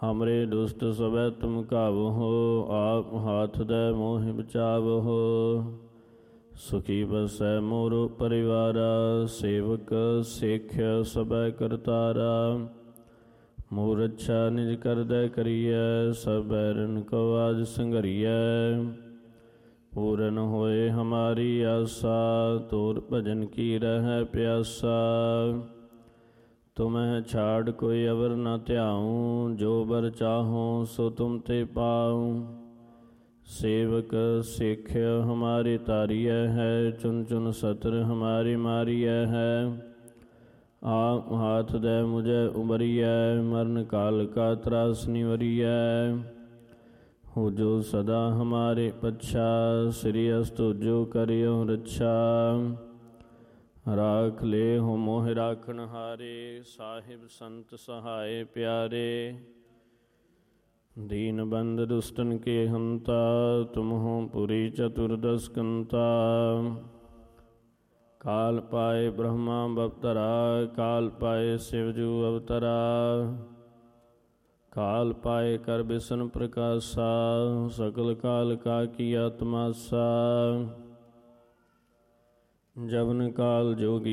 हमरे दुष्ट सबे तुम काबहो, आप हाथ दे मोहि बचावहो। सुखी बसै मोर परिवारा, सेवक सेख्य सबे करतारा। मोर रक्षा निज कर दे करिय, सब बैरन को आज संघरिय। पूरन होए हमारी आशा, तोर भजन की रह प्यासा। तुम्हें छाड़ कोई अवर न त्याऊँ, जो बर चाहो सो तुम ते पाऊँ। सेवक सेख्य हमारे तारिय है, चुन चुन सत्र हमारी मारिय है। आप हाथ दे मुझे उबरिय, मरण काल का त्रास निवरिय। हो जो सदा हमारे पच्छा, श्री अस्तु जो करियो रक्षा। राख ले हो मोह राखन हारे, साहिब संत सहाय प्यारे। दीन बंद दुष्टन के हंता, तुम हो पुरी चतुर्दश कंता। काल पाए ब्रह्मा बवतरा, काल पाए शिवजू अवतरा। काल पाए कर बिसन प्रकाशा, सकल काल का की आत्मासा। जवन काल जोगी